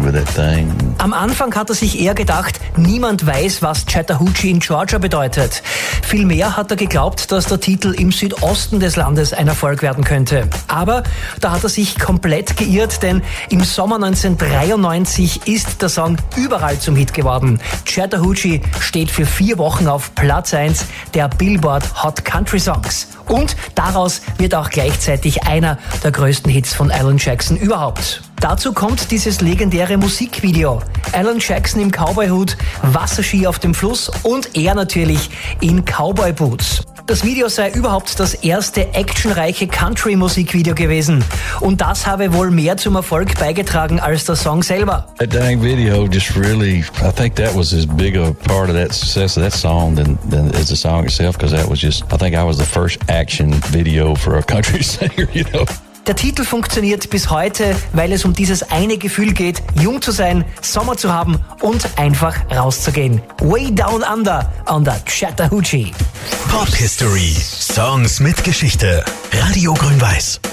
with that thing. Am Anfang hat er sich eher gedacht, niemand weiß, was Chattahoochee in Georgia bedeutet. Vielmehr hat er geglaubt, dass der Titel im Südosten des Landes ein Erfolg werden könnte. Aber da hat er sich komplett geirrt, denn im Sommer 1993 ist der Song überall zum Hit geworden. Chattahoochee steht für 4 Wochen auf Platz 1 der Billboard Hot Country Songs. Und daraus wird auch gleichzeitig einer der größten Hits von Alan Jackson überhaupt. Dazu kommt dieses legendäre Musikvideo. Alan Jackson im Cowboy-Hut, Wasserski auf dem Fluss und er natürlich in Cowboy-Boots. Das Video sei überhaupt das erste actionreiche Country-Musikvideo gewesen. Und das habe wohl mehr zum Erfolg beigetragen als der Song selber. That dang video just really, I think that was as big a part of that success of that song than as the song itself, because that was just, I think I was the first action video for a country singer, you know. Der Titel funktioniert bis heute, weil es um dieses eine Gefühl geht, jung zu sein, Sommer zu haben und einfach rauszugehen. Way Down Under on the Chattahoochee. Pop History. Songs mit Geschichte. Radio Grün-Weiß.